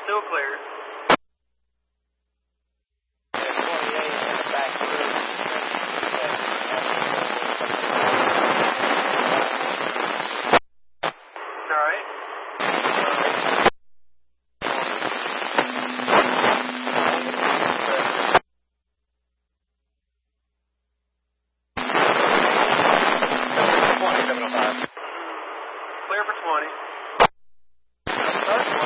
Still clear. And 28 in the back through. All right. Clear for 20.